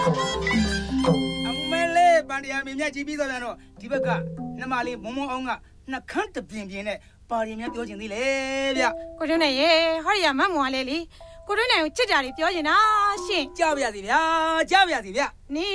Amele bandia mi nya jibi so dan no di bek ka nma ma li mon mon aung ka na khan ta pian pianနဲ့ပါရီများပြောချင်သေးလေဗျကိုတွန်းနဲ့ရေဟောဒီကမတ်မွာလဲလေကိုတွန်းနဲ့ချစ်တာတွေပြောချင်တာရှင်ကြပါရစေဗျာကြပါရစေဗျနေ